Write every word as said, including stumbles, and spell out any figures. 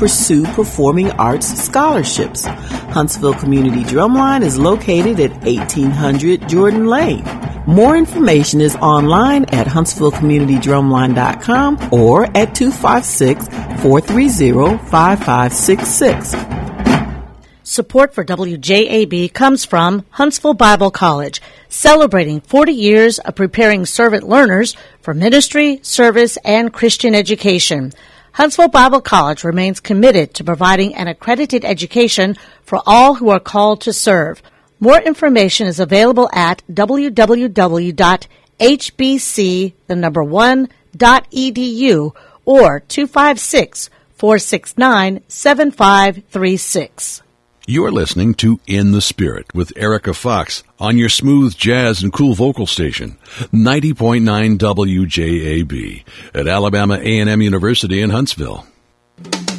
pursue performing arts scholarships. Huntsville Community Drumline is located at eighteen hundred Jordan Lane. More information is online at huntsville community drumline dot com or at two five six, four three zero, five five six six. Support for W J A B comes from Huntsville Bible College, celebrating forty years of preparing servant learners for ministry, service, and Christian education. Huntsville Bible College remains committed to providing an accredited education for all who are called to serve. More information is available at w w w dot h b c the number one dot e d u or two five six, four six nine, seven five three six. You're listening to In the Spirit with Erica Fox on your smooth jazz and cool vocal station, ninety point nine W J A B at Alabama A and M University in Huntsville.